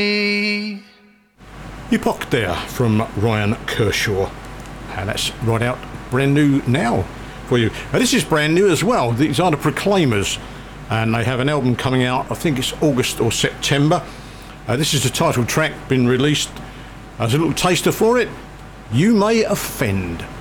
Epoch there from Ryan Kershaw, and that's right out brand new now for you. This is brand new as well. These are the Proclaimers, and they have an album coming out, I think it's August or September. This is the title track, been released as a little taster for it. You May Offend.